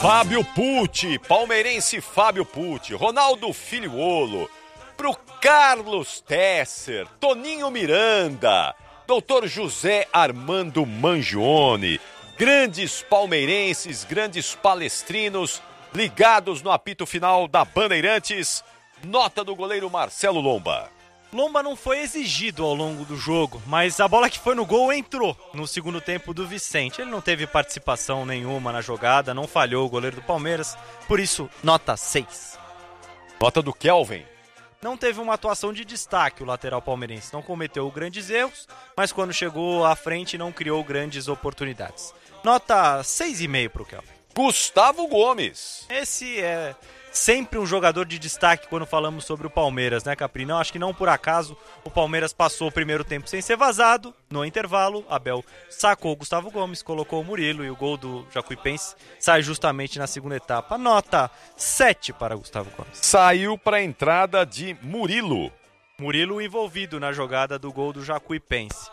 Fábio Pucci, palmeirense Fábio Pucci, Ronaldo Filiuolo, pro Carlos Tesser, Toninho Miranda, Dr. José Armando Mangione, grandes palmeirenses, grandes palestrinos, ligados no apito final da Bandeirantes. Nota do goleiro Marcelo Lomba. Lomba não foi exigido ao longo do jogo, mas a bola que foi no gol entrou no segundo tempo do Vicente. Ele não teve participação nenhuma na jogada, não falhou o goleiro do Palmeiras, por isso, nota 6. Nota do Kelvin. Não teve uma atuação de destaque o lateral palmeirense, não cometeu grandes erros, mas quando chegou à frente não criou grandes oportunidades. Nota 6,5 para o Kelvin. Gustavo Gomes. Esse é sempre um jogador de destaque quando falamos sobre o Palmeiras, né, Capri? Não, acho que não por acaso o Palmeiras passou o primeiro tempo sem ser vazado. No intervalo, Abel sacou o Gustavo Gomes, colocou o Murilo e o gol do Jacuipense sai justamente na segunda etapa. Nota 7 para Gustavo Gomes. Saiu para a entrada de Murilo. Murilo envolvido na jogada do gol do Jacuipense.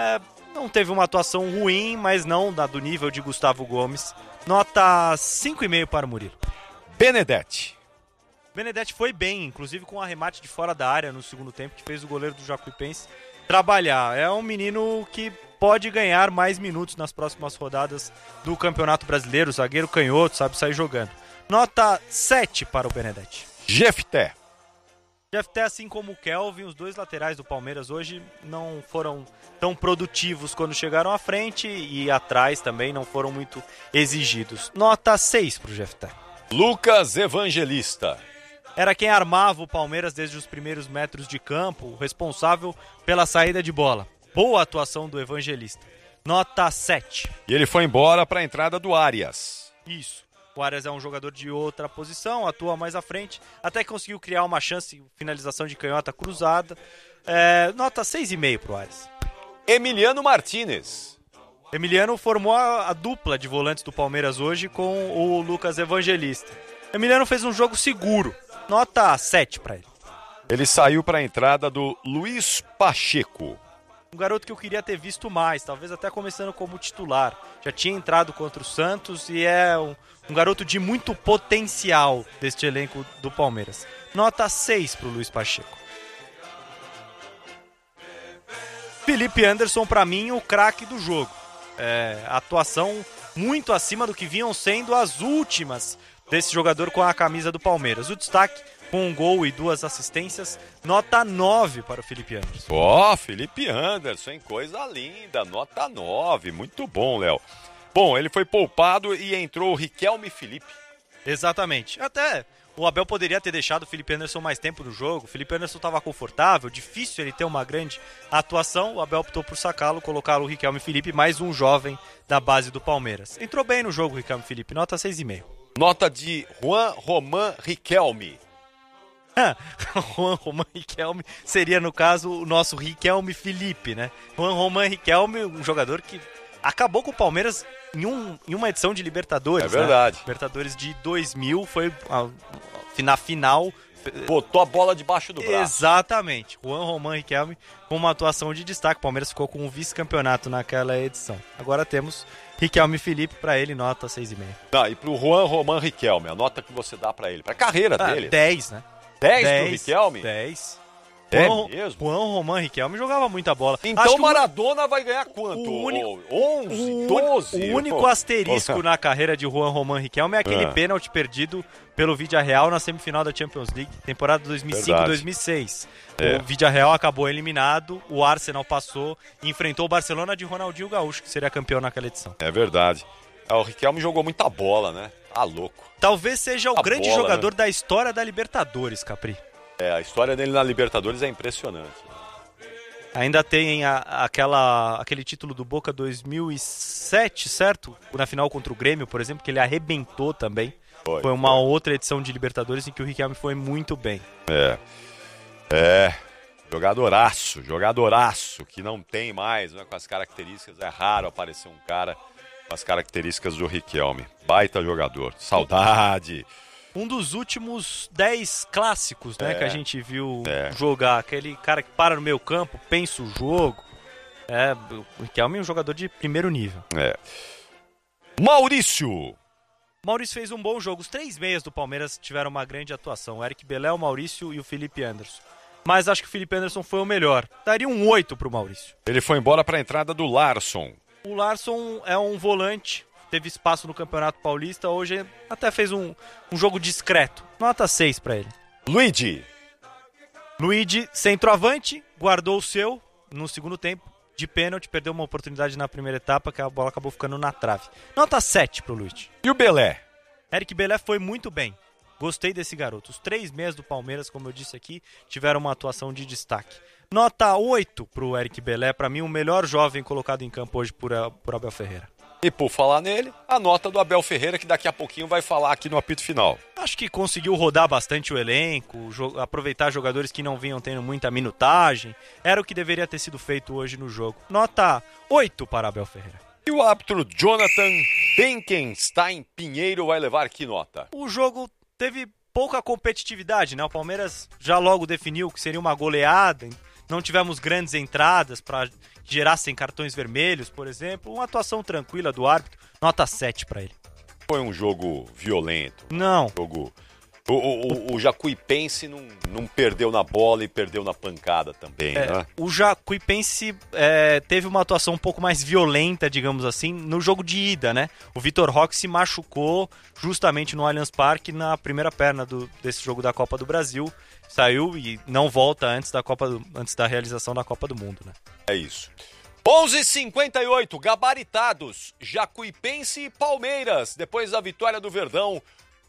Não teve uma atuação ruim, mas não do nível de Gustavo Gomes. Nota 5,5 para o Murilo. Benedetti. Benedetti foi bem, inclusive com um arremate de fora da área no segundo tempo, que fez o goleiro do Jacuipense trabalhar. É um menino que pode ganhar mais minutos nas próximas rodadas do Campeonato Brasileiro, zagueiro canhoto, sabe sair jogando. Nota 7 para o Benedetti. Jefté. Jefté, assim como o Kelvin, os dois laterais do Palmeiras hoje não foram tão produtivos quando chegaram à frente e atrás também não foram muito exigidos. Nota 6 para o Jefté. Lucas Evangelista. Era quem armava o Palmeiras desde os primeiros metros de campo, responsável pela saída de bola. Boa atuação do Evangelista. Nota 7. E ele foi embora para a entrada do Arias. Isso. O Arias é um jogador de outra posição, atua mais à frente, até que conseguiu criar uma chance, finalização de canhota cruzada. Nota 6,5 para o Arias. Emiliano Martínez. Emiliano formou a dupla de volantes do Palmeiras hoje com o Lucas Evangelista. Emiliano fez um jogo seguro. Nota 7 para ele. Ele saiu para a entrada do Luiz Pacheco. Um garoto que eu queria ter visto mais, talvez até começando como titular. Já tinha entrado contra o Santos e é um garoto de muito potencial deste elenco do Palmeiras. Nota 6 para o Luiz Pacheco. Felipe Anderson, para mim, o craque do jogo. Atuação muito acima do que vinham sendo as últimas desse jogador com a camisa do Palmeiras. O destaque com um gol e 2 assistências, nota 9 para o Felipe Anderson. Felipe Anderson, hein? Coisa linda, nota 9, muito bom, Léo. Bom, ele foi poupado e entrou o Riquelme Felipe. Exatamente, até o Abel poderia ter deixado o Felipe Anderson mais tempo no jogo. O Felipe Anderson estava confortável, difícil ele ter uma grande atuação. O Abel optou por sacá-lo, colocar o Riquelme Felipe, mais um jovem da base do Palmeiras. Entrou bem no jogo o Riquelme Felipe, nota 6,5. Nota de Juan Román Riquelme. Juan Román Riquelme seria, no caso, o nosso Riquelme Felipe, né? Juan Román Riquelme, um jogador que acabou com o Palmeiras em uma edição de Libertadores. É verdade. Né? Libertadores de 2000, foi na final. Botou a bola debaixo do braço. Exatamente. Juan Román Riquelme com uma atuação de destaque. O Palmeiras ficou com um vice-campeonato naquela edição. Agora temos Riquelme Felipe, para ele, nota 6,5. E pro Juan Román Riquelme, a nota que você dá para ele, pra carreira dele. 10, né? 10 pro Riquelme? 10. Mesmo? Juan Román Riquelme jogava muita bola. Então Maradona vai ganhar quanto? 11, 12? O único asterisco na carreira de Juan Román Riquelme é aquele pênalti perdido pelo Villarreal na semifinal da Champions League, temporada 2005-2006. O Villarreal acabou eliminado, o Arsenal passou e enfrentou o Barcelona de Ronaldinho Gaúcho, que seria campeão naquela edição. É verdade. O Riquelme jogou muita bola, né? Tá louco. Talvez seja o grande jogador da história da Libertadores, Capri. A história dele na Libertadores é impressionante. Ainda tem aquele título do Boca 2007, certo? Na final contra o Grêmio, por exemplo, que ele arrebentou também. Foi uma outra edição de Libertadores em que o Riquelme foi muito bem. Jogadoraço, que não tem mais, né, com as características. É raro aparecer um cara com as características do Riquelme. Baita jogador. Saudade. Um dos últimos 10 clássicos, né, que a gente viu jogar. Aquele cara que para no meio campo, pensa o jogo. O Riquelme é um jogador de primeiro nível. Maurício. O Maurício fez um bom jogo. Os 3 meias do Palmeiras tiveram uma grande atuação. O Eric Belé, o Maurício e o Felipe Anderson. Mas acho que o Felipe Anderson foi o melhor. Daria um 8 pro Maurício. Ele foi embora para a entrada do Larsson. O Larsson é um volante, teve espaço no Campeonato Paulista. Hoje até fez um jogo discreto. Nota 6 para ele. Luigi, centroavante, guardou o seu no segundo tempo. De pênalti, perdeu uma oportunidade na primeira etapa, que a bola acabou ficando na trave. Nota 7 pro Luigi. E o Belé? Eric Belé foi muito bem. Gostei desse garoto. Os 3 meias do Palmeiras, como eu disse aqui, tiveram uma atuação de destaque. Nota 8 pro Eric Belé. Para mim, o melhor jovem colocado em campo hoje por Abel Ferreira. E por falar nele, a nota do Abel Ferreira, que daqui a pouquinho vai falar aqui no apito final. Acho que conseguiu rodar bastante o elenco, aproveitar jogadores que não vinham tendo muita minutagem. Era o que deveria ter sido feito hoje no jogo. Nota 8 para Abel Ferreira. E o árbitro Jonathan Benkenstein Pinheiro vai levar que nota? O jogo teve pouca competitividade, né? O Palmeiras já logo definiu que seria uma goleada. Não tivemos grandes entradas para que gerassem cartões vermelhos, por exemplo. Uma atuação tranquila do árbitro. Nota 7 para ele. Foi um jogo violento. Não. O Jacuipense não perdeu na bola e perdeu na pancada também, né? O Jacuipense teve uma atuação um pouco mais violenta, digamos assim, no jogo de ida, né? O Vitor Roque se machucou justamente no Allianz Parque na primeira perna desse jogo da Copa do Brasil. Saiu e não volta antes da realização da Copa do Mundo, né? É isso. 11h58, gabaritados, Jacuipense e Palmeiras, depois da vitória do Verdão,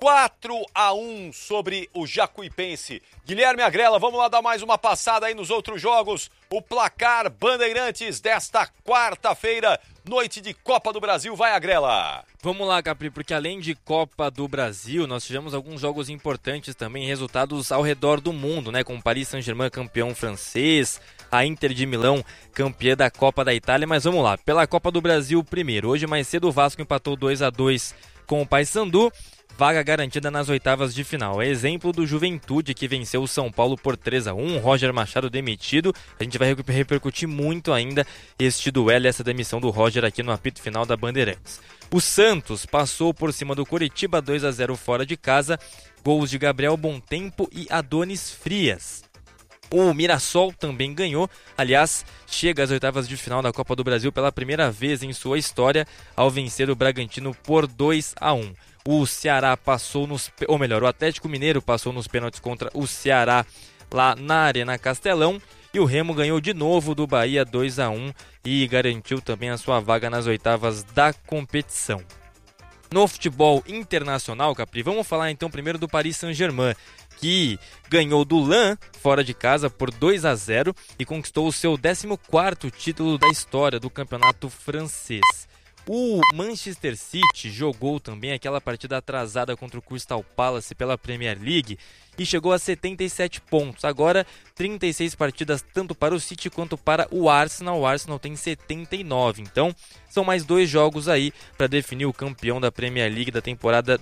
4-1 sobre o Jacuipense. Guilherme Agrela, vamos lá dar mais uma passada aí nos outros jogos. O placar Bandeirantes desta quarta-feira, noite de Copa do Brasil. Vai, Agrela! Vamos lá, Capri, porque além de Copa do Brasil, nós tivemos alguns jogos importantes também, resultados ao redor do mundo, né? Com o Paris Saint-Germain campeão francês, a Inter de Milão campeã da Copa da Itália. Mas vamos lá, pela Copa do Brasil primeiro. Hoje mais cedo o Vasco empatou 2-2 com o Paysandu. Vaga garantida nas oitavas de final. É exemplo do Juventude, que venceu o São Paulo por 3-1. Roger Machado demitido. A gente vai repercutir muito ainda este duelo e essa demissão do Roger aqui no apito final da Bandeirantes. O Santos passou por cima do Coritiba 2-0 fora de casa. Gols de Gabriel Bontempo e Adonis Frias. O Mirassol também ganhou, aliás, chega às oitavas de final da Copa do Brasil pela primeira vez em sua história ao vencer o Bragantino por 2-1. O Ceará passou o Atlético Mineiro passou nos pênaltis contra o Ceará lá na Arena Castelão. E o Remo ganhou de novo do Bahia 2-1 e garantiu também a sua vaga nas oitavas da competição. No futebol internacional, Capri, vamos falar então primeiro do Paris Saint-Germain, que ganhou do Lens fora de casa por 2-0 e conquistou o seu 14º título da história do campeonato francês. O Manchester City jogou também aquela partida atrasada contra o Crystal Palace pela Premier League e chegou a 77 pontos. Agora, 36 partidas tanto para o City quanto para o Arsenal. O Arsenal tem 79, então são mais 2 jogos aí para definir o campeão da Premier League da temporada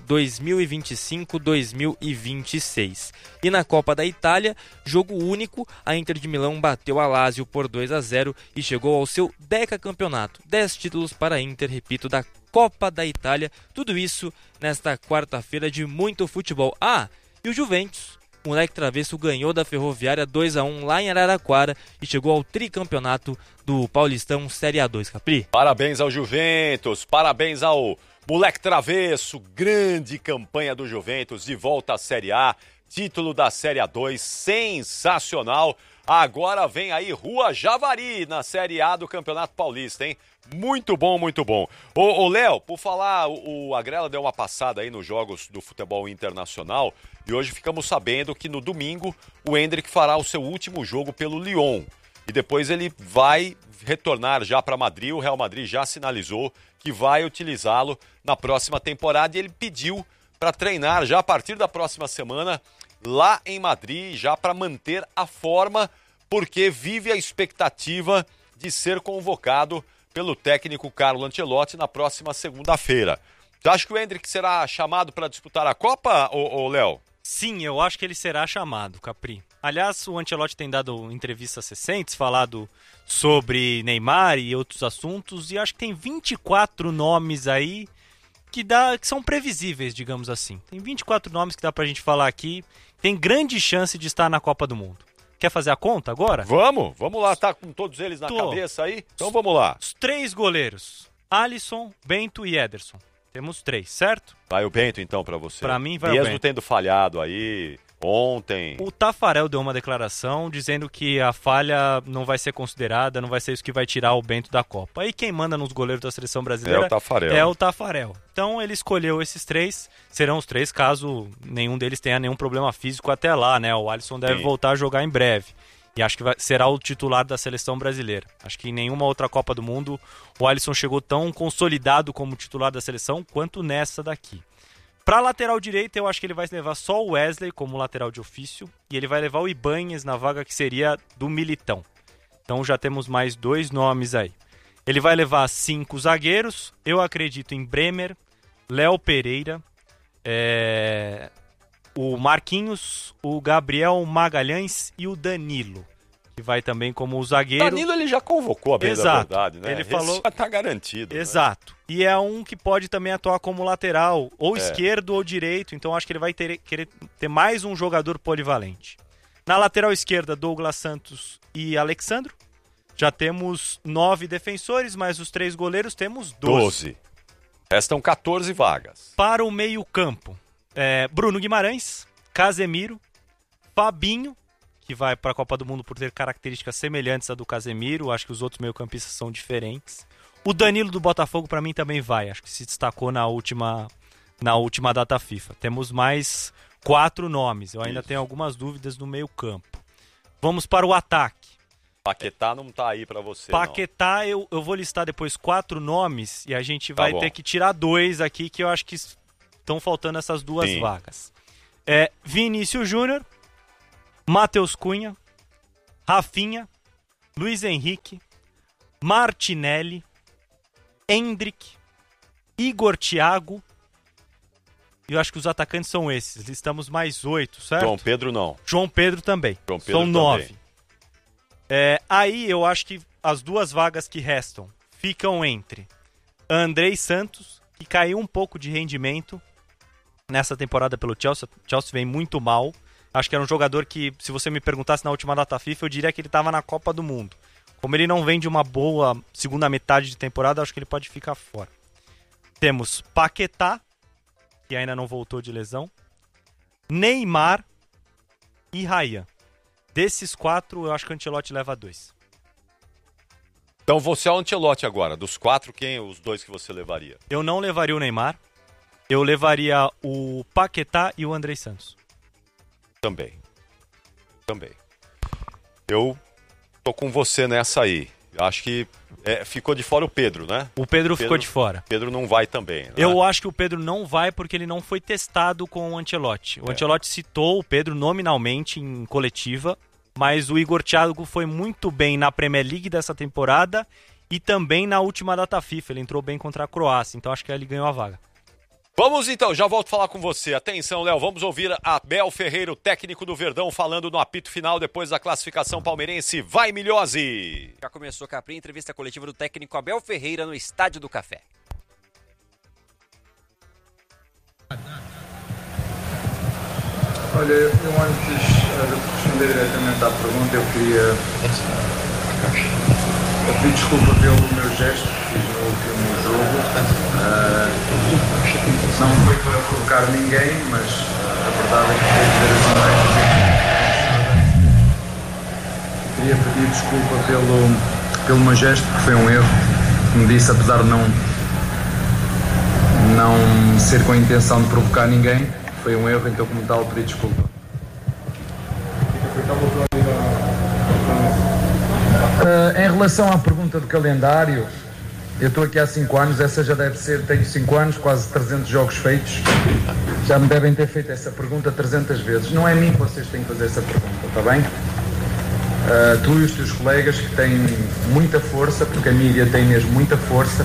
2025-2026. E na Copa da Itália, jogo único, a Inter de Milão bateu a Lazio por 2-0 e chegou ao seu decacampeonato. 10 títulos para a Inter, repito, da Copa da Itália. Tudo isso nesta quarta-feira de muito futebol. E o Juventus, o moleque travesso, ganhou da Ferroviária 2-1 lá em Araraquara e chegou ao tricampeonato do Paulistão Série A2, Capri. Parabéns ao Juventus, parabéns ao moleque travesso, grande campanha do Juventus, de volta à Série A, título da Série A2, sensacional. Agora vem aí Rua Javari na Série A do Campeonato Paulista, hein? Muito bom, muito bom. Ô Léo, por falar, o Agrela deu uma passada aí nos jogos do futebol internacional e hoje ficamos sabendo que no domingo o Endrick fará o seu último jogo pelo Lyon e depois ele vai retornar já para Madrid. O Real Madrid já sinalizou que vai utilizá-lo na próxima temporada e ele pediu para treinar já a partir da próxima semana lá em Madrid, já para manter a forma, porque vive a expectativa de ser convocado pelo técnico Carlo Ancelotti na próxima segunda-feira. Você acha que o Endrick será chamado para disputar a Copa, ô Léo? Sim, eu acho que ele será chamado, Capri. Aliás, o Ancelotti tem dado entrevistas recentes, falado sobre Neymar e outros assuntos, e acho que tem 24 nomes aí que são previsíveis, digamos assim. Tem 24 nomes que dá pra gente falar aqui. Tem grande chance de estar na Copa do Mundo. Quer fazer a conta agora? Vamos lá, tá com todos eles na cabeça aí? Então vamos lá. Os 3 goleiros, Alisson, Bento e Ederson. Temos 3, certo? Vai o Bento então pra você. Pra mim vai o Bento. Bento. Mesmo tendo falhado aí ontem. O Tafarel deu uma declaração dizendo que a falha não vai ser considerada, não vai ser isso que vai tirar o Bento da Copa. Aí quem manda nos goleiros da seleção brasileira é o Tafarel. Então ele escolheu esses 3, serão os 3 caso nenhum deles tenha nenhum problema físico até lá, né? O Alisson deve voltar a jogar em breve. E acho que será o titular da seleção brasileira. Acho que em nenhuma outra Copa do Mundo o Alisson chegou tão consolidado como titular da seleção quanto nessa daqui. Para lateral direito, eu acho que ele vai levar só o Wesley como lateral de ofício e ele vai levar o Ibáñez na vaga que seria do Militão. Então já temos mais 2 nomes aí. Ele vai levar 5 zagueiros. Eu acredito em Bremer, Léo Pereira, o Marquinhos, o Gabriel Magalhães e o Danilo, que vai também como zagueiro. Danilo ele já convocou, a bem da verdade, né? Ele falou... Esse já tá garantido. Exato. Né? E é um que pode também atuar como lateral, ou esquerdo ou direito, então acho que ele vai querer ter mais um jogador polivalente. Na lateral esquerda, Douglas Santos e Alexandro. Já temos 9 defensores, mais os 3 goleiros, temos 12. Restam 14 vagas. Para o meio-campo, Bruno Guimarães, Casemiro, Fabinho, que vai para a Copa do Mundo por ter características semelhantes à do Casemiro. Acho que os outros meio-campistas são diferentes. O Danilo do Botafogo para mim também vai. Acho que se destacou na última data FIFA. Temos mais 4 nomes. Eu ainda tenho algumas dúvidas no meio-campo. Vamos para o ataque. Paquetá não tá aí para você, Paquetá, eu vou listar depois 4 nomes e a gente vai ter que tirar 2 aqui, que eu acho que estão faltando essas 2 vagas. Vinícius Júnior, Matheus Cunha, Rafinha, Luiz Henrique, Martinelli, Endrick, Igor Thiago. E eu acho que os atacantes são esses. Listamos mais 8, certo? João Pedro não. João Pedro também. São 9. Aí eu acho que as 2 vagas que restam ficam entre Andrei Santos, que caiu um pouco de rendimento nessa temporada pelo Chelsea. O Chelsea vem muito mal. Acho que era um jogador que, se você me perguntasse na última data FIFA, eu diria que ele estava na Copa do Mundo. Como ele não vem de uma boa segunda metade de temporada, acho que ele pode ficar fora. Temos Paquetá, que ainda não voltou de lesão, Neymar e Ryan. Desses 4, eu acho que o Ancelotti leva 2. Então você é o Ancelotti agora. Dos 4, quem os 2 que você levaria? Eu não levaria o Neymar. Eu levaria o Paquetá e o Andrei Santos. Também. Eu tô com você nessa aí. Acho que ficou de fora o Pedro, né? O Pedro ficou de fora. Pedro não vai também, né? Eu acho que o Pedro não vai porque ele não foi testado com o Ancelotti. O Ancelotti citou o Pedro nominalmente em coletiva, mas o Igor Thiago foi muito bem na Premier League dessa temporada e também na última data FIFA. Ele entrou bem contra a Croácia, então acho que ele ganhou a vaga. Vamos então, já volto a falar com você. Atenção, Léo, vamos ouvir Abel Ferreira, o técnico do Verdão, falando no apito final depois da classificação palmeirense. Vai, Milhose! Já começou, Capri, entrevista coletiva do técnico Abel Ferreira no Estádio do Café. Olha, eu antes de responder diretamente à pergunta, eu queria pedir desculpa pelo meu gesto que fiz no último jogo. Não foi para provocar ninguém, mas a verdade é que queria pedir desculpa pelo meu gesto, que foi um erro. Como disse, apesar de não ser com a intenção de provocar ninguém, foi um erro, então como tal pedi desculpa. Em relação à pergunta do calendário, eu estou aqui há 5 anos, essa já deve ser, tenho 5 anos, quase 300 jogos feitos, já me devem ter feito essa pergunta 300 vezes. Não é a mim que vocês têm que fazer essa pergunta, está bem? Tu e os teus colegas que têm muita força, porque a mídia tem mesmo muita força,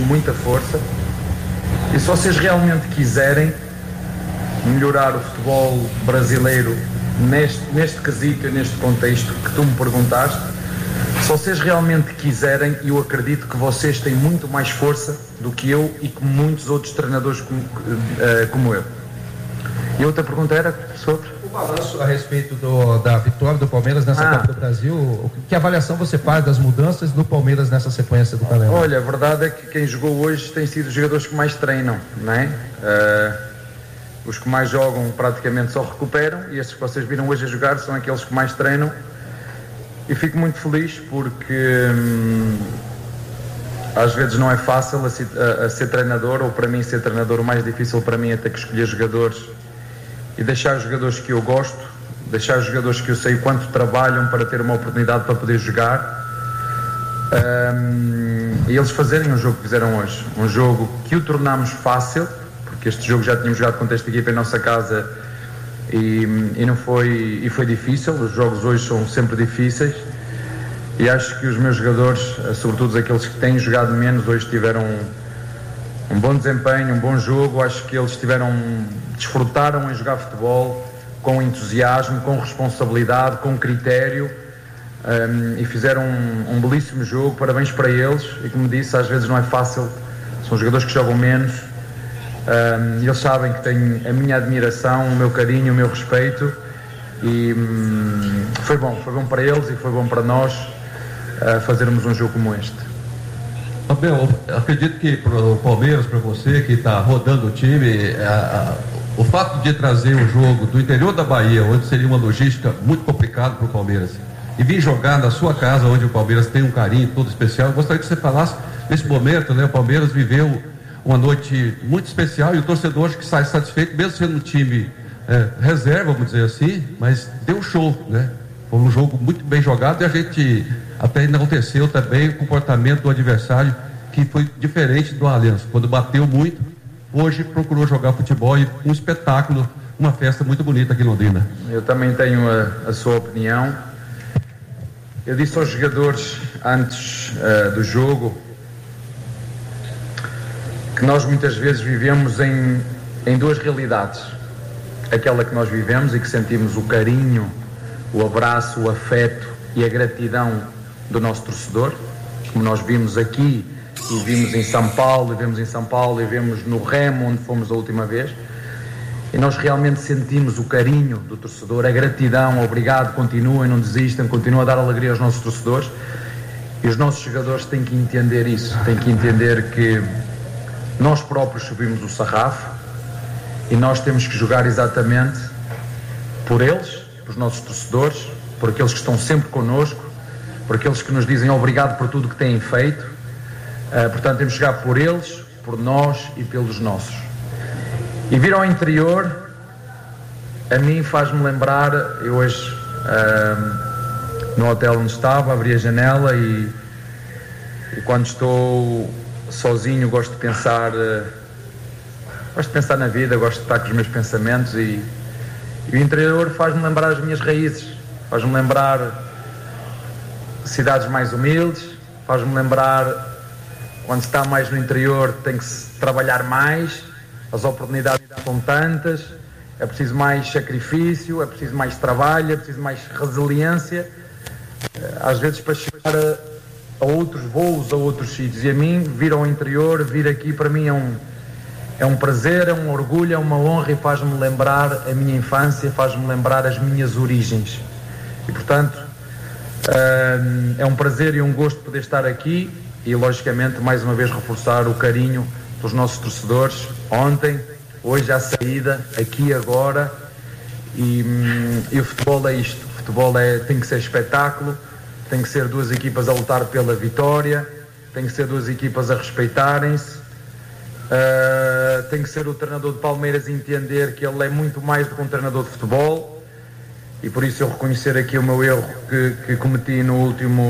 e se vocês realmente quiserem melhorar o futebol brasileiro neste quesito e neste contexto que tu me perguntaste, se vocês realmente quiserem, eu acredito que vocês têm muito mais força do que eu e que muitos outros treinadores como eu. E outra pergunta era sobre? O balanço a respeito da vitória do Palmeiras nessa Copa do Brasil. Que avaliação você faz das mudanças do Palmeiras nessa sequência do calendário? Olha, a verdade é que quem jogou hoje tem sido os jogadores que mais treinam, não é? Os que mais jogam praticamente só recuperam, e esses que vocês viram hoje a jogar são aqueles que mais treinam. E fico muito feliz porque às vezes não é fácil a ser treinador, ou para mim ser treinador o mais difícil para mim é ter que escolher jogadores e deixar os jogadores que eu gosto, deixar os jogadores que eu sei quanto trabalham para ter uma oportunidade para poder jogar, e eles fazerem o jogo que fizeram hoje, um jogo que o tornámos fácil, porque este jogo já tínhamos jogado contra esta equipa em nossa casa e não foi, e foi difícil. Os jogos hoje são sempre difíceis e acho que os meus jogadores, sobretudo aqueles que têm jogado menos, hoje tiveram um bom desempenho, um bom jogo. Acho que eles desfrutaram em jogar futebol com entusiasmo, com responsabilidade, com critério, e fizeram um belíssimo jogo. Parabéns para eles, e como disse, às vezes não é fácil, são jogadores que jogam menos, e eles sabem que têm a minha admiração, o meu carinho, o meu respeito, e foi bom para eles e foi bom para nós fazermos um jogo como este. Abel, acredito que para o Palmeiras, para você que está rodando o time, o fato de trazer um jogo do interior da Bahia, onde seria uma logística muito complicada para o Palmeiras, e vir jogar na sua casa, onde o Palmeiras tem um carinho todo especial, eu gostaria que você falasse nesse momento, né? O Palmeiras viveu uma noite muito especial e o torcedor acho que sai satisfeito, mesmo sendo um time reserva, vamos dizer assim, mas deu um show, né? Foi um jogo muito bem jogado e a gente até enalteceu também o comportamento do adversário, que foi diferente do Allianz. Quando bateu muito, hoje procurou jogar futebol e um espetáculo, uma festa muito bonita aqui em Londrina. Eu também tenho a sua opinião. Eu disse aos jogadores antes do jogo que nós muitas vezes vivemos em duas realidades. Aquela que nós vivemos e que sentimos o carinho, o abraço, o afeto e a gratidão do nosso torcedor, como nós vimos aqui e vimos em São Paulo, e vemos no Remo, onde fomos a última vez, e nós realmente sentimos o carinho do torcedor, a gratidão, obrigado, continuem, não desistam, continuem a dar alegria aos nossos torcedores, e os nossos jogadores têm que entender isso, têm que entender que nós próprios subimos o sarrafo e nós temos que jogar exatamente por eles, por os nossos torcedores, por aqueles que estão sempre connosco, por aqueles que nos dizem obrigado por tudo que têm feito. Portanto, temos que jogar por eles, por nós e pelos nossos. E vir ao interior, a mim faz-me lembrar, eu hoje no hotel onde estava, abri a janela e quando estou sozinho gosto de pensar na vida, gosto de estar com os meus pensamentos e o interior faz-me lembrar as minhas raízes, faz-me lembrar cidades mais humildes, faz-me lembrar quando se está mais no interior tem que se trabalhar mais, as oportunidades são tantas, é preciso mais sacrifício, é preciso mais trabalho, é preciso mais resiliência, às vezes para chegar a outros voos, a outros sítios. E a mim, vir ao interior, vir aqui, para mim é um prazer, é um orgulho, é uma honra e faz-me lembrar a minha infância, faz-me lembrar as minhas origens. E, portanto, é um prazer e um gosto poder estar aqui e, logicamente, mais uma vez reforçar o carinho dos nossos torcedores, ontem, hoje à saída, aqui agora, e o futebol é isto, o futebol tem que ser espetáculo, tem que ser duas equipas a lutar pela vitória, tem que ser duas equipas a respeitarem-se, tem que ser o treinador de Palmeiras entender que ele é muito mais do que um treinador de futebol, e por isso eu reconhecer aqui o meu erro que cometi no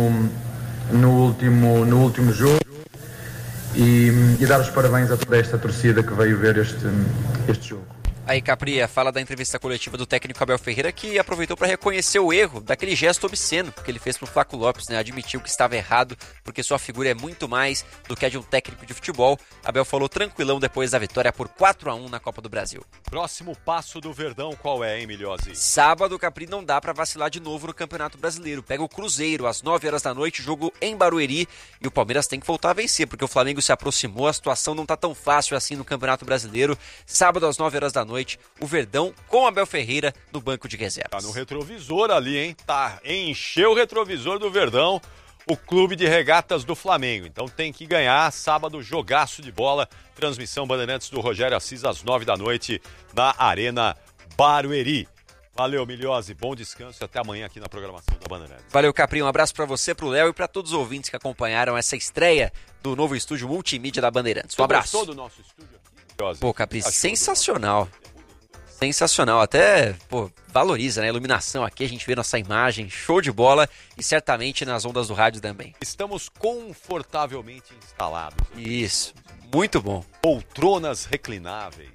último jogo e dar os parabéns a toda esta torcida que veio ver este jogo. Aí, Capri, fala da entrevista coletiva do técnico Abel Ferreira, que aproveitou para reconhecer o erro daquele gesto obsceno que ele fez pro Flaco Lopes, né? Admitiu que estava errado, porque sua figura é muito mais do que a de um técnico de futebol. Abel falou tranquilão depois da vitória por 4-1 na Copa do Brasil. Próximo passo do Verdão, qual é, hein, Milhozzi? Sábado, Capri, não dá para vacilar de novo no Campeonato Brasileiro. Pega o Cruzeiro às 9h da noite, jogo em Barueri, e o Palmeiras tem que voltar a vencer, porque o Flamengo se aproximou, a situação não tá tão fácil assim no Campeonato Brasileiro. Sábado às 9h da noite, o Verdão com Abel Ferreira no banco de reservas. Tá no retrovisor ali, hein? Tá, encheu o retrovisor do Verdão, o clube de regatas do Flamengo. Então tem que ganhar. Sábado, jogaço de bola. Transmissão Bandeirantes do Rogério Assis às 9h da noite na Arena Barueri. Valeu, Milhozzi. Bom descanso e até amanhã aqui na programação da Bandeirantes. Valeu, Capri. Um abraço pra você, pro Léo e pra todos os ouvintes que acompanharam essa estreia do novo estúdio multimídia da Bandeirantes. Um abraço. Gostou do nosso estúdio aqui, Milhozzi? Pô, Capri, sensacional. Sensacional, até, valoriza, né? A iluminação aqui, a gente vê nossa imagem, show de bola, e certamente nas ondas do rádio também. Estamos confortavelmente instalados. Isso, muito bom. Poltronas reclináveis.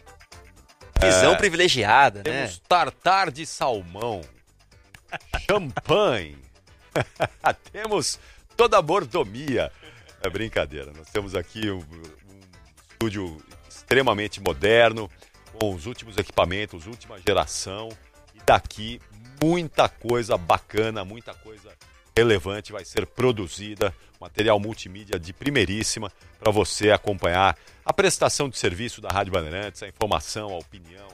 Visão privilegiada, né? Temos tartar de salmão, champanhe, temos toda a mordomia. É brincadeira, nós temos aqui um estúdio extremamente moderno, com os últimos equipamentos, última geração, e daqui muita coisa bacana, muita coisa relevante vai ser produzida, material multimídia de primeiríssima para você acompanhar a prestação de serviço da Rádio Bandeirantes, a informação, a opinião,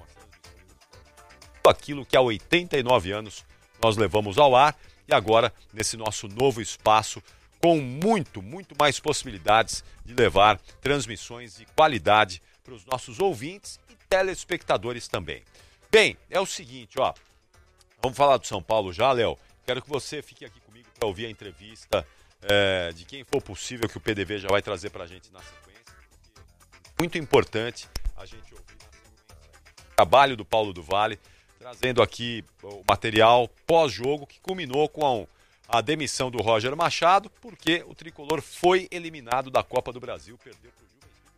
tudo aquilo que há 89 anos nós levamos ao ar e agora nesse nosso novo espaço com muito mais possibilidades de levar transmissões de qualidade para os nossos ouvintes telespectadores também. Bem, é o seguinte, ó. Vamos falar do São Paulo já, Léo. Quero que você fique aqui comigo para ouvir a entrevista de quem for possível que o PDV já vai trazer para a gente na sequência. Muito importante a gente ouvir na sequência o trabalho do Paulo do Vale, trazendo aqui o material pós-jogo que culminou com a demissão do Roger Machado, porque o tricolor foi eliminado da Copa do Brasil, perdeu para o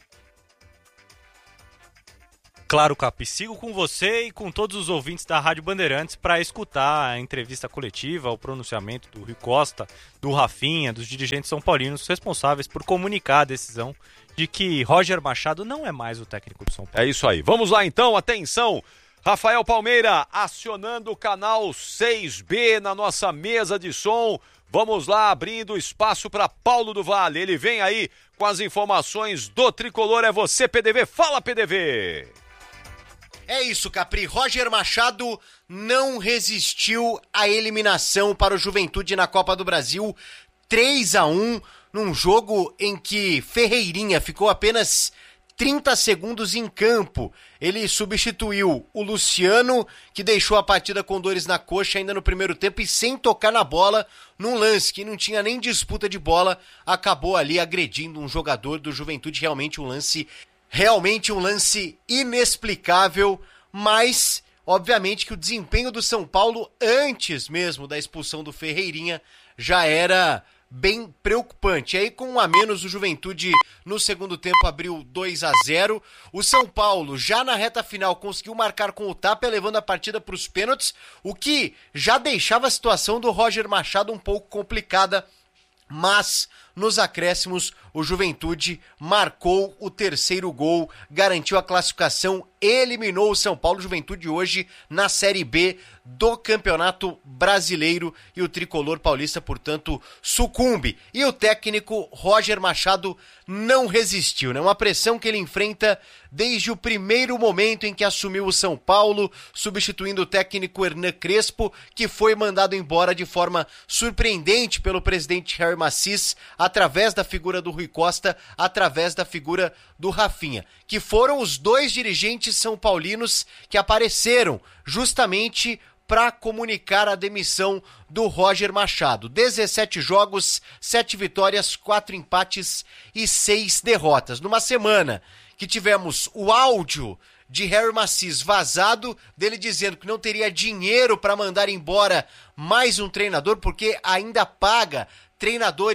Claro, Capi, sigo com você e com todos os ouvintes da Rádio Bandeirantes para escutar a entrevista coletiva, o pronunciamento do Rui Costa, do Rafinha, dos dirigentes são paulinos responsáveis por comunicar a decisão de que Roger Machado não é mais o técnico do São Paulo. É isso aí. Vamos lá então, atenção! Rafael Palmeira acionando o canal 6B na nossa mesa de som. Vamos lá, abrindo espaço para Paulo do Vale. Ele vem aí com as informações do tricolor. É você, PDV. Fala, PDV! É isso, Capri. Roger Machado não resistiu à eliminação para o Juventude na Copa do Brasil. 3-1 num jogo em que Ferreirinha ficou apenas 30 segundos em campo. Ele substituiu o Luciano, que deixou a partida com dores na coxa ainda no primeiro tempo e sem tocar na bola, num lance que não tinha nem disputa de bola, acabou ali agredindo um jogador do Juventude. Realmente um lance inexplicável, mas obviamente que o desempenho do São Paulo antes mesmo da expulsão do Ferreirinha já era bem preocupante. Aí com um a menos o Juventude no segundo tempo abriu 2-0. O São Paulo já na reta final conseguiu marcar com o Tapia, levando a partida para os pênaltis, o que já deixava a situação do Roger Machado um pouco complicada, mas nos acréscimos o Juventude marcou o terceiro gol, garantiu a classificação, eliminou o São Paulo. Juventude hoje na Série B do Campeonato Brasileiro e o tricolor paulista, portanto, sucumbe. E o técnico Roger Machado não resistiu, né? Uma pressão que ele enfrenta desde o primeiro momento em que assumiu o São Paulo, substituindo o técnico Hernan Crespo, que foi mandado embora de forma surpreendente pelo presidente Jair Massis, através da figura do Rui Costa, através da figura do Rafinha, que foram os dois dirigentes são paulinos que apareceram justamente para comunicar a demissão do Roger Machado. 17 jogos, 7 vitórias, 4 empates e 6 derrotas. Numa semana que tivemos o áudio de Jair Massis vazado, dele dizendo que não teria dinheiro para mandar embora mais um treinador, porque ainda paga treinadores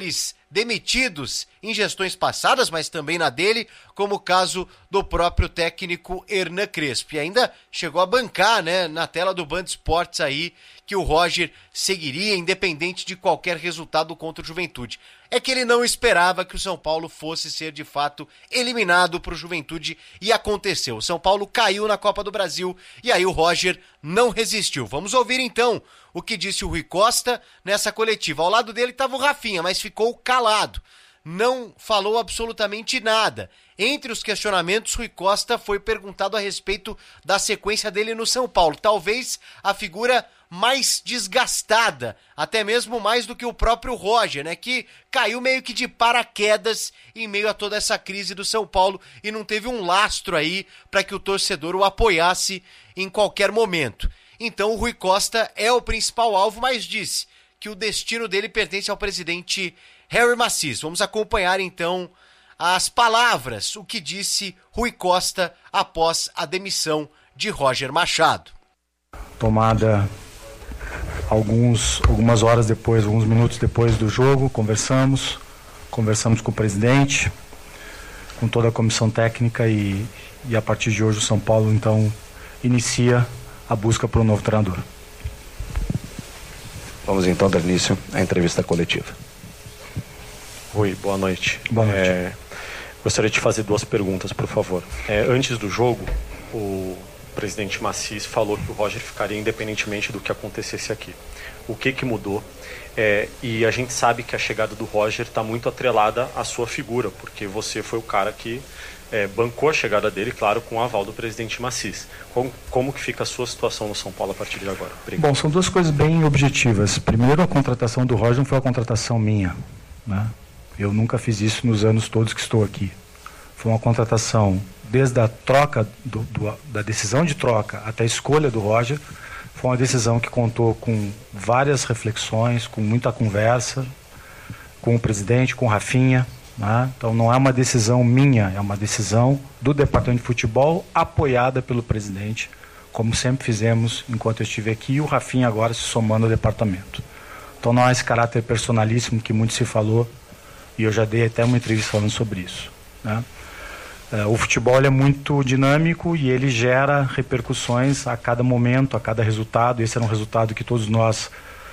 demitidos em gestões passadas, mas também na dele, como o caso do próprio técnico Hernan Crespo. E ainda chegou a bancar, né, na tela do Band Esportes aí, que o Roger seguiria independente de qualquer resultado contra o Juventude. É que ele não esperava que o São Paulo fosse ser de fato eliminado para o Juventude e aconteceu. O São Paulo caiu na Copa do Brasil e aí o Roger não resistiu. Vamos ouvir então o que disse o Rui Costa nessa coletiva. Ao lado dele estava o Rafinha, mas ficou calado. Não falou absolutamente nada. Entre os questionamentos, Rui Costa foi perguntado a respeito da sequência dele no São Paulo. Talvez a figura mais desgastada, até mesmo mais do que o próprio Roger, né, que caiu meio que de paraquedas em meio a toda essa crise do São Paulo e não teve um lastro aí para que o torcedor o apoiasse em qualquer momento. Então o Rui Costa é o principal alvo, mas disse que o destino dele pertence ao presidente Harry Macis. Vamos acompanhar então as palavras, o que disse Rui Costa após a demissão de Roger Machado. Tomada algumas horas depois, alguns minutos depois do jogo, conversamos com o presidente, com toda a comissão técnica e a partir de hoje o São Paulo então inicia a busca por um novo treinador. Vamos então dar início à entrevista coletiva. Rui, boa noite. Boa noite. Gostaria de fazer 2 perguntas, por favor. Antes do jogo, o presidente Macis falou que o Roger ficaria independentemente do que acontecesse aqui. O que mudou? E a gente sabe que a chegada do Roger está muito atrelada à sua figura, porque você foi o cara que bancou a chegada dele, claro, com o aval do presidente Macis. Como que fica a sua situação no São Paulo a partir de agora? Obrigado. Bom, são 2 coisas bem objetivas. Primeiro, a contratação do Roger não foi uma contratação minha, né? Eu nunca fiz isso nos anos todos que estou aqui. Foi uma contratação, desde a troca, da decisão de troca até a escolha do Roger, foi uma decisão que contou com várias reflexões, com muita conversa, com o presidente, com o Rafinha, né? Então não é uma decisão minha, é uma decisão do departamento de futebol apoiada pelo presidente, como sempre fizemos enquanto eu estive aqui, e o Rafinha agora se somando ao departamento. Então não há esse caráter personalíssimo que muito se falou, e eu já dei até uma entrevista falando sobre isso, né? O futebol é muito dinâmico e ele gera repercussões a cada momento, a cada resultado. Esse era um resultado que todos nós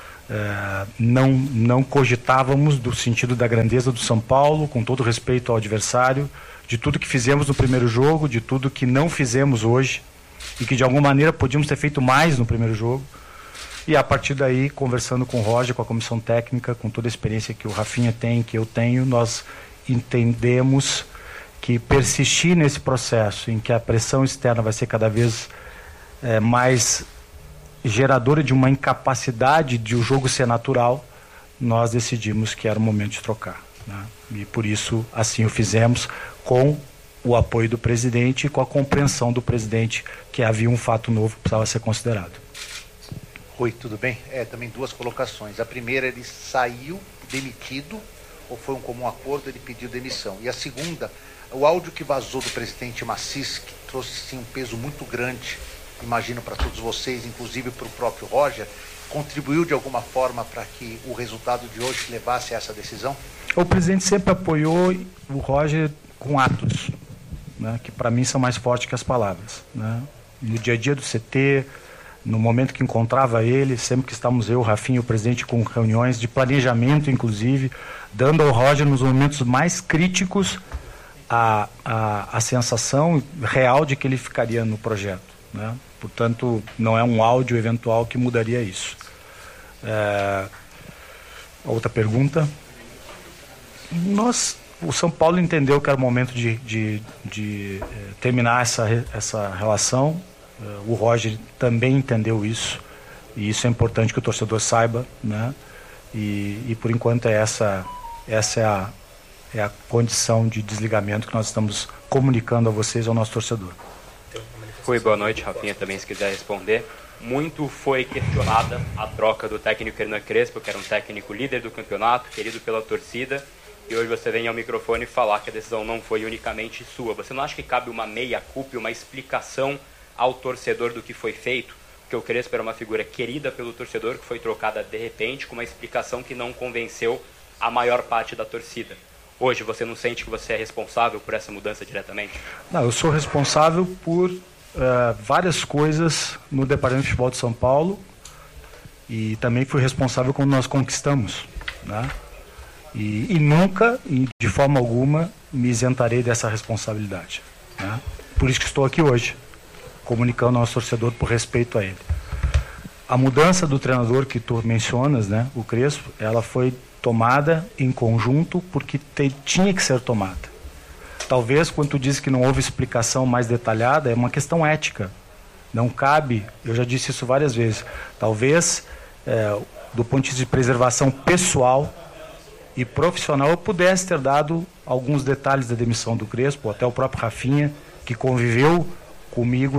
não cogitávamos, do sentido da grandeza do São Paulo, com todo respeito ao adversário, de tudo que fizemos no primeiro jogo, de tudo que não fizemos hoje e que de alguma maneira podíamos ter feito mais no primeiro jogo. E a partir daí, conversando com o Roger, com a comissão técnica, com toda a experiência que o Rafinha tem, que eu tenho, nós entendemos que persistir nesse processo em que a pressão externa vai ser cada vez mais geradora de uma incapacidade de o jogo ser natural, nós decidimos que era o momento de trocar, né? E por isso assim o fizemos, com o apoio do presidente e com a compreensão do presidente que havia um fato novo que precisava ser considerado. Rui, tudo bem? Também 2 colocações. A primeira, ele saiu demitido ou foi um comum acordo, ele pediu demissão? E a segunda, o áudio que vazou do presidente Macis, que trouxe sim um peso muito grande, imagino para todos vocês, inclusive para o próprio Roger, contribuiu de alguma forma para que o resultado de hoje levasse a essa decisão? O presidente sempre apoiou o Roger com atos, né, que para mim são mais fortes que as palavras, né? No dia a dia do CT, no momento que encontrava ele, sempre que estávamos eu, o Rafinha e o presidente com reuniões de planejamento, inclusive, dando ao Roger nos momentos mais críticos a sensação real de que ele ficaria no projeto, né? Portanto, não é um áudio eventual que mudaria isso. Outra pergunta. O São Paulo entendeu que era o momento de terminar essa relação. O Roger também entendeu isso, e isso é importante que o torcedor saiba, né? E por enquanto essa é a condição de desligamento que nós estamos comunicando a vocês, ao nosso torcedor. Rui, boa noite. Rafinha também, se quiser responder. Muito foi questionada a troca do técnico Hernan Crespo, que era um técnico líder do campeonato, querido pela torcida, e hoje você vem ao microfone falar que a decisão não foi unicamente sua. Você não acha que cabe uma meia-culpa, uma explicação ao torcedor do que foi feito? Porque o Crespo era uma figura querida pelo torcedor, que foi trocada de repente, com uma explicação que não convenceu a maior parte da torcida. Hoje você não sente que você é responsável por essa mudança diretamente? Não, eu sou responsável por várias coisas no Departamento de Futebol de São Paulo e também fui responsável quando nós conquistamos, né? E nunca, de forma alguma, me isentarei dessa responsabilidade, né? Por isso que estou aqui hoje, comunicando ao nosso torcedor por respeito a ele. A mudança do treinador que tu mencionas, né, o Crespo, ela foi tomada em conjunto porque tinha que ser tomada. Talvez, quando tu diz que não houve explicação mais detalhada, é uma questão ética. Não cabe, eu já disse isso várias vezes, talvez, do ponto de vista de preservação pessoal e profissional, eu pudesse ter dado alguns detalhes da demissão do Crespo, até o próprio Rafinha, que conviveu comigo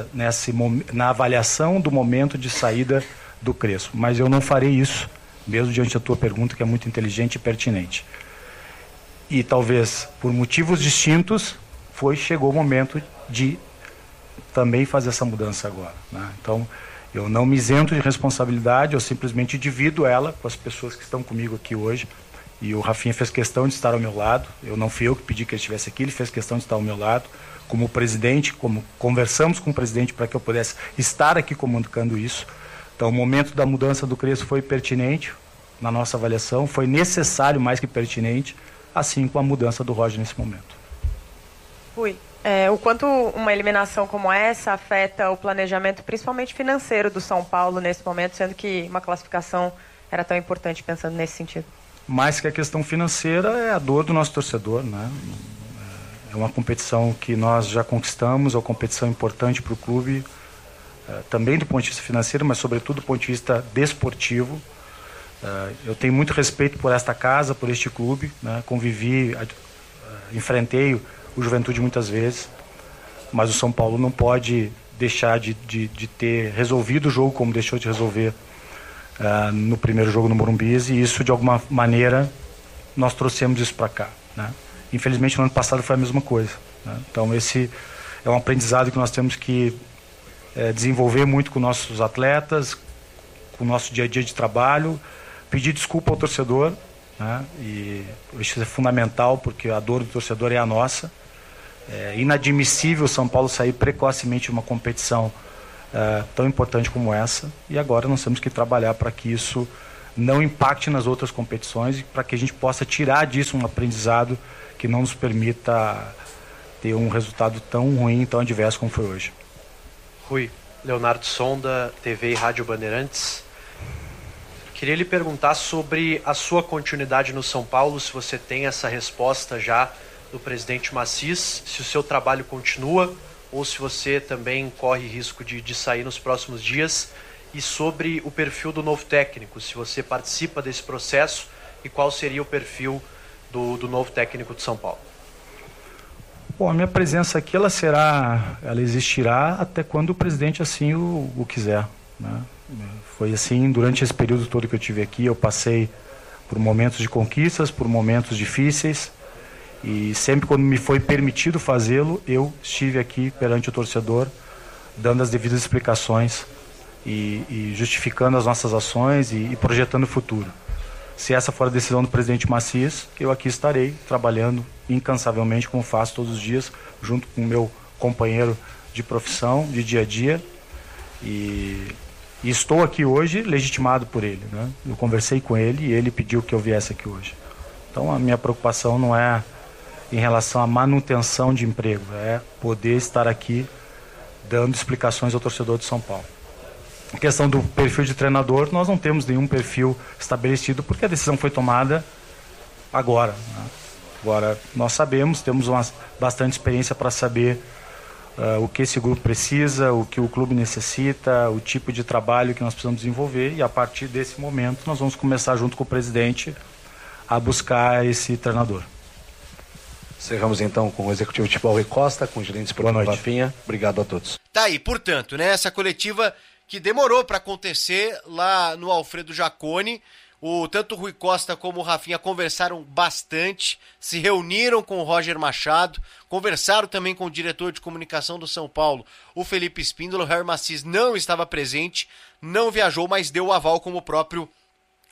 na avaliação do momento de saída do Crespo. Mas eu não farei isso, mesmo diante da tua pergunta, que é muito inteligente e pertinente. E talvez, por motivos distintos, chegou o momento de também fazer essa mudança agora, né? Então, eu não me isento de responsabilidade, eu simplesmente divido ela com as pessoas que estão comigo aqui hoje. E o Rafinha fez questão de estar ao meu lado. Não fui eu que pedi que ele estivesse aqui, ele fez questão de estar ao meu lado. Como presidente, como conversamos com o presidente para que eu pudesse estar aqui comunicando isso. Então, o momento da mudança do Crespo foi pertinente na nossa avaliação, foi necessário mais que pertinente, assim como a mudança do Roger nesse momento. Rui, o quanto uma eliminação como essa afeta o planejamento, principalmente financeiro, do São Paulo nesse momento, sendo que uma classificação era tão importante, pensando nesse sentido? Mais que a questão financeira, é a dor do nosso torcedor, né? É uma competição que nós já conquistamos, é uma competição importante para o clube, também do ponto de vista financeiro, mas sobretudo do ponto de vista desportivo. Eu tenho muito respeito por esta casa, por este clube, né? Convivi, enfrentei o Juventude muitas vezes, mas o São Paulo não pode deixar de ter resolvido o jogo como deixou de resolver no primeiro jogo no Morumbi, e isso, de alguma maneira, nós trouxemos isso para cá, né? Infelizmente, no ano passado foi a mesma coisa, né? Então, esse é um aprendizado que nós temos que desenvolver muito com nossos atletas, com o nosso dia a dia de trabalho, pedir desculpa ao torcedor, né? E isso é fundamental, porque a dor do torcedor é a nossa. É inadmissível o São Paulo sair precocemente de uma competição tão importante como essa, e agora nós temos que trabalhar para que isso não impacte nas outras competições e para que a gente possa tirar disso um aprendizado que não nos permita ter um resultado tão ruim, tão adverso como foi hoje. Rui, Leonardo Sonda, TV e Rádio Bandeirantes. Queria lhe perguntar sobre a sua continuidade no São Paulo, se você tem essa resposta já do presidente Maciz, se o seu trabalho continua ou se você também corre risco de sair nos próximos dias, e sobre o perfil do novo técnico, se você participa desse processo e qual seria o perfil do novo técnico de São Paulo. Bom, a minha presença aqui ela existirá até quando o presidente assim o quiser, né? Foi assim durante esse período todo que eu tive aqui. Eu passei por momentos de conquistas, por momentos difíceis, e sempre quando me foi permitido fazê-lo, eu estive aqui perante o torcedor, dando as devidas explicações e justificando as nossas ações e projetando o futuro. Se essa for a decisão do presidente Maciz, eu aqui estarei trabalhando incansavelmente, como faço todos os dias, junto com o meu companheiro de profissão, de dia a dia, e estou aqui hoje legitimado por ele, né? Eu conversei com ele e ele pediu que eu viesse aqui hoje. Então a minha preocupação não é em relação à manutenção de emprego, é poder estar aqui dando explicações ao torcedor de São Paulo. A questão do perfil de treinador, nós não temos nenhum perfil estabelecido, porque a decisão foi tomada agora, né? Agora, nós sabemos, temos bastante experiência para saber o que esse grupo precisa, o que o clube necessita, o tipo de trabalho que nós precisamos desenvolver, e a partir desse momento nós vamos começar, junto com o presidente, a buscar esse treinador. Encerramos então com o executivo de futebol Rui Costa, com o gerente esportivo Rafinha. Obrigado a todos. Tá aí, portanto, né, essa coletiva que demorou para acontecer lá no Alfredo Jaconi. Tanto o Rui Costa como o Rafinha conversaram bastante, se reuniram com o Roger Machado, conversaram também com o diretor de comunicação do São Paulo, o Felipe Espíndola. O Harry Maciz não estava presente, não viajou, mas deu o aval, como o próprio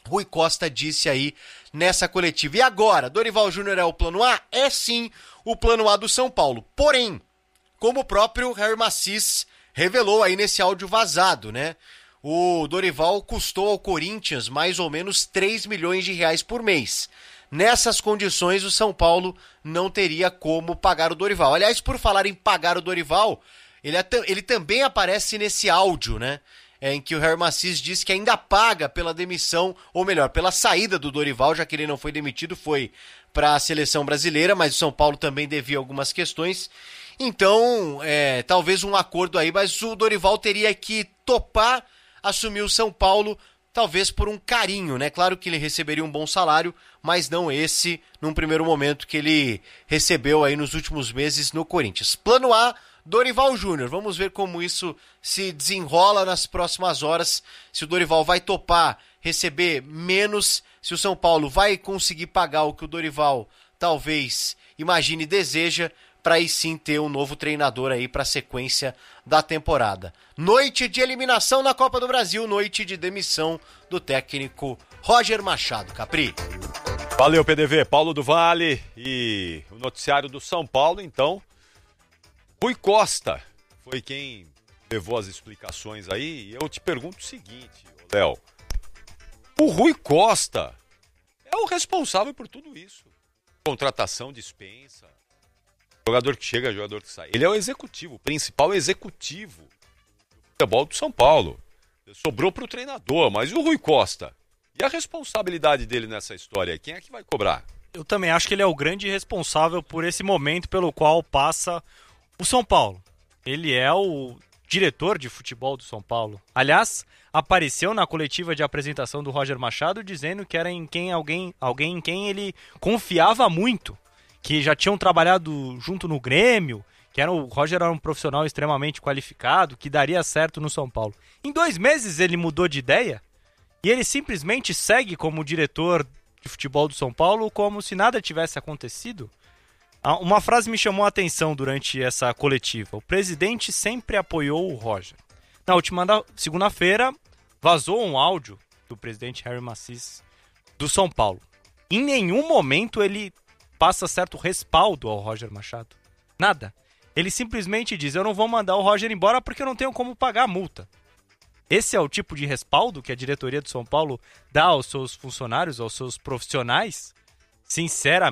Rui Costa disse aí nessa coletiva. E agora, Dorival Júnior é o plano A? É sim o plano A do São Paulo. Porém, como o próprio Harry Macis revelou aí nesse áudio vazado, né? O Dorival custou ao Corinthians mais ou menos 3 milhões de reais por mês. Nessas condições, o São Paulo não teria como pagar o Dorival. Aliás, por falar em pagar o Dorival, ele também aparece nesse áudio, né? Em que o Harry Macis diz que ainda paga pela demissão, ou melhor, pela saída do Dorival, já que ele não foi demitido, foi para a seleção brasileira, mas o São Paulo também devia algumas questões. Então, talvez um acordo aí, mas o Dorival teria que topar assumir o São Paulo, talvez por um carinho, né? Claro que ele receberia um bom salário, mas não esse, num primeiro momento, que ele recebeu aí nos últimos meses no Corinthians. Plano A, Dorival Júnior. Vamos ver como isso se desenrola nas próximas horas, se o Dorival vai topar receber menos, se o São Paulo vai conseguir pagar o que o Dorival talvez imagine e deseja, para aí sim ter um novo treinador aí para a sequência da temporada. Noite de eliminação na Copa do Brasil, noite de demissão do técnico Roger Machado. Capri. Valeu, PDV. Paulo do Vale e o noticiário do São Paulo, então. Rui Costa foi quem levou as explicações aí. E eu te pergunto o seguinte, Léo. O Rui Costa é o responsável por tudo isso. Contratação, dispensa. Jogador que chega, jogador que sai. Ele é o executivo, o principal executivo do futebol do São Paulo. Sobrou para o treinador, mas e o Rui Costa? E a responsabilidade dele nessa história? Quem é que vai cobrar? Eu também acho que ele é o grande responsável por esse momento pelo qual passa o São Paulo. Ele é o diretor de futebol do São Paulo. Aliás, apareceu na coletiva de apresentação do Roger Machado dizendo que era alguém em quem ele confiava muito, que já tinham trabalhado junto no Grêmio, o Roger era um profissional extremamente qualificado, que daria certo no São Paulo. Em 2 meses ele mudou de ideia e ele simplesmente segue como diretor de futebol do São Paulo como se nada tivesse acontecido. Uma frase me chamou a atenção durante essa coletiva. O presidente sempre apoiou o Roger. Na última segunda-feira, vazou um áudio do presidente Harry Macis do São Paulo. Em nenhum momento ele passa certo respaldo ao Roger Machado. Nada. Ele simplesmente diz, eu não vou mandar o Roger embora porque eu não tenho como pagar a multa. Esse é o tipo de respaldo que a diretoria do São Paulo dá aos seus funcionários, aos seus profissionais? Sinceramente,